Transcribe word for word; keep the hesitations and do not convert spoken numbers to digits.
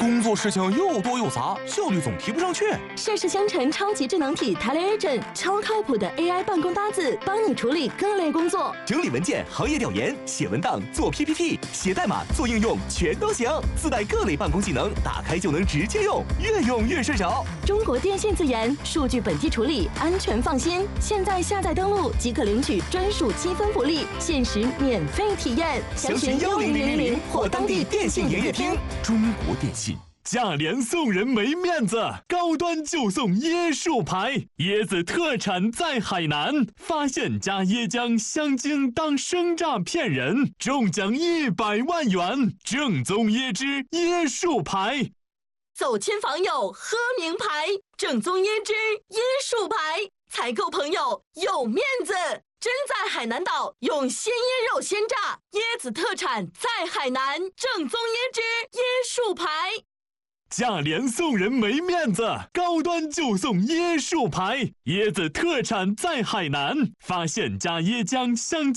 工作事情又多又杂，效率总提不上去。 盛世香城超级智能体 TeleAgent， 超靠谱的 A I 办公搭子，帮你处理各类工作， 整理文件、行业调研、写文档、做 P P T、写代码、做应用，全都行。自带各类办公技能，打开就能直接用，越用越顺手。 中国电信自研，数据本地处理，安全放心。现在下载登录即可领取专属积分福利，限时免费体验。 详询幺零零零零或当地电信营业厅。 中国电信。 价廉送人没面子，高端就送椰树牌，椰子特产在海南，发现加椰浆香精当生榨骗人，中奖一百万元，正宗椰汁椰树牌。 走亲访友喝名牌，正宗椰汁椰树牌，采购朋友有面子。真在海南岛用鲜椰肉鲜榨，椰子特产在海南，正宗椰汁椰树牌。 价廉送人没面子，高端就送椰树牌，椰子特产在海南，发现加椰浆香精。